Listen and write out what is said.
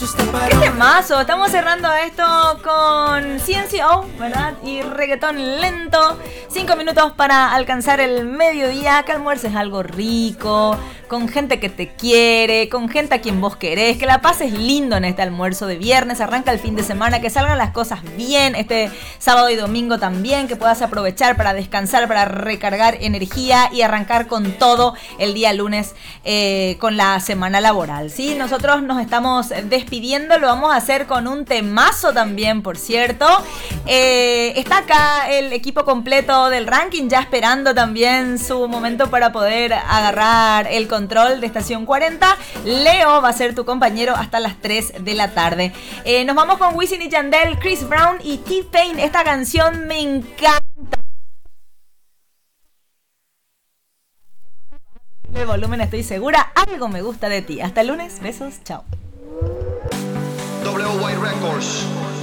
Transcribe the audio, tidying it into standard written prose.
¡Qué temazo! Estamos cerrando esto con CNCO, ¿verdad? Y reggaetón lento. 5 minutos para alcanzar el mediodía. Que almuerces algo rico, con gente que te quiere, con gente a quien vos querés. Que la pases lindo en este almuerzo de viernes. Arranca el fin de semana, que salgan las cosas bien. Este sábado y domingo también, que puedas aprovechar para descansar, para recargar energía y arrancar con todo el día lunes con la semana laboral, ¿sí? Nosotros nos estamos despidiendo, lo vamos a hacer con un temazo también, por cierto. Está acá el equipo completo del ranking, ya esperando también su momento para poder agarrar el control de Estación 40. Leo va a ser tu compañero hasta las 3 de la tarde. Nos vamos con Wisin y Yandel, Chris Brown y T-Pain. Esta canción me encanta. El volumen, estoy segura, algo me gusta de ti. Hasta el lunes, besos, chao. WY Records.